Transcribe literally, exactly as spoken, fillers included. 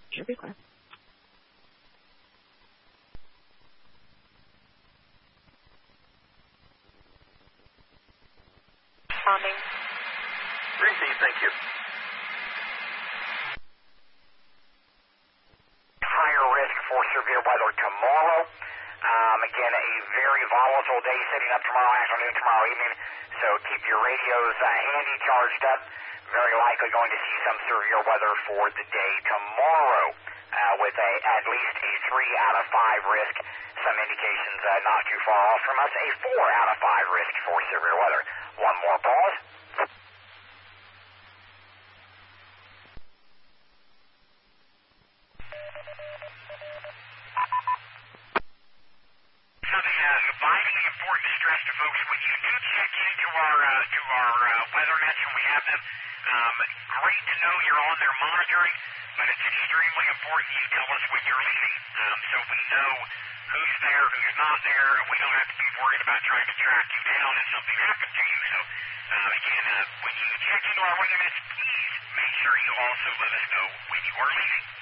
Should be fine. Responding. Receive, thank you. Higher risk for severe weather tomorrow. Um, again, a very volatile day setting up tomorrow afternoon, tomorrow evening. So keep your radios uh, handy, charged up. Very likely going to see some severe weather for the day tomorrow uh, with a at least a three out of five risk. Some indications uh, not too far off from us, a four out of five risk for severe weather. One more pause. Something uh, vitally important to stress to folks: when you do check into our uh, to our uh, weather nets when we have them, um, great to know you're on there monitoring, but it's extremely important you tell us when you're leaving, um, so we know who's there, who's not there, and we don't have to be worried about trying to track you down if something happens to you. So, uh, again, uh, when you check into our weather nets, please make sure you also let us know when you are leaving.